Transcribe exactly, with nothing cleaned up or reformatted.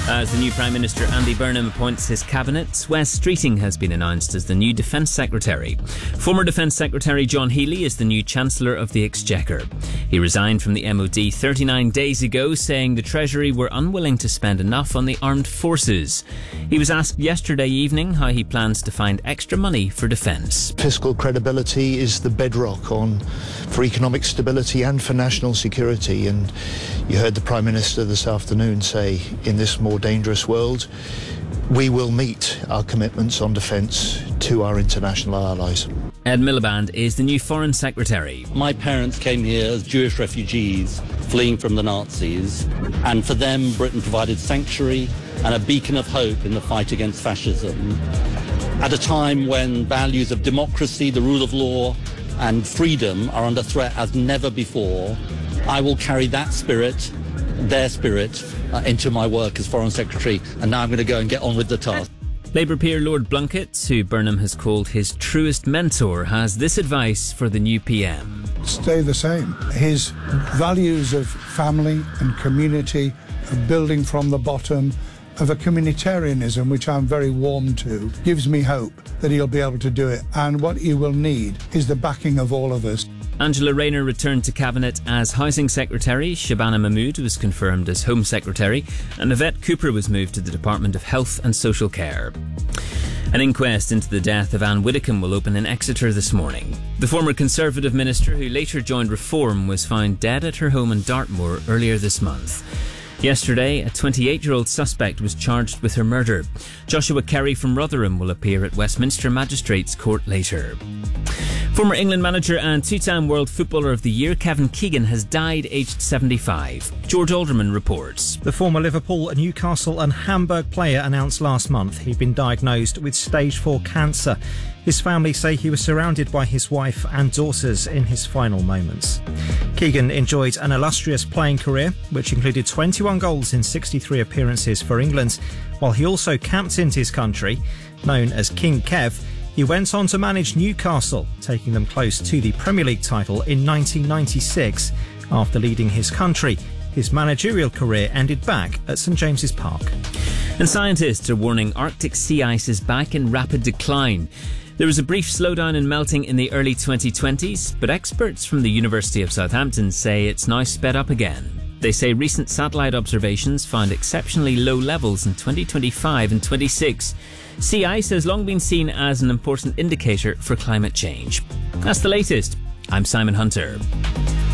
As the new Prime Minister Andy Burnham appoints his cabinet, Wes Streeting has been announced as the new Defence Secretary. Former Defence Secretary John Healey is the new Chancellor of the Exchequer. He resigned from the M O D thirty-nine days ago, saying the Treasury were unwilling to spend enough on the armed forces. He was asked yesterday evening how he plans to find extra money for defence. Fiscal credibility is the bedrock on for economic stability and for national security, and you heard the Prime Minister this afternoon say, in this more dangerous world, we will meet our commitments on defence to our international allies. Ed Miliband is the new Foreign Secretary. My parents came here as Jewish refugees fleeing from the Nazis, and for them Britain provided sanctuary and a beacon of hope in the fight against fascism. At a time when values of democracy, the rule of law and freedom are under threat as never before, I will carry that spirit, their spirit, uh, into my work as Foreign Secretary, and now I'm going to go and get on with the task. Labour peer Lord Blunkett, who Burnham has called his truest mentor, has this advice for the new P M. Stay the same. His values of family and community, of building from the bottom, of a communitarianism which I'm very warm to, gives me hope that he'll be able to do it. And what he will need is the backing of all of us. Angela Rayner returned to Cabinet as Housing Secretary, Shabana Mahmood was confirmed as Home Secretary, and Yvette Cooper was moved to the Department of Health and Social Care. An inquest into the death of Anne Widdecombe will open in Exeter this morning. The former Conservative minister, who later joined Reform, was found dead at her home in Dartmoor earlier this month. Yesterday, a twenty-eight-year-old suspect was charged with her murder. Joshua Kerry from Rotherham will appear at Westminster Magistrates Court later. Former England manager and two-time World Footballer of the Year Kevin Keegan has died aged seventy-five. George Alderman reports. The former Liverpool, Newcastle and Hamburg player announced last month he'd been diagnosed with stage four cancer. His family say he was surrounded by his wife and daughters in his final moments. Keegan enjoyed an illustrious playing career, which included twenty-one goals in sixty-three appearances for England, while he also captained his country. Known as King Kev, he went on to manage Newcastle, taking them close to the Premier League title in nineteen ninety-six. After leading his country, his managerial career ended back at St James's Park. And scientists are warning Arctic sea ice is back in rapid decline. There was a brief slowdown in melting in the early twenty twenties, but experts from the University of Southampton say it's now sped up again. They say recent satellite observations found exceptionally low levels in twenty twenty-five and twenty-six. Sea ice has long been seen as an important indicator for climate change. That's the latest. I'm Simon Hunter.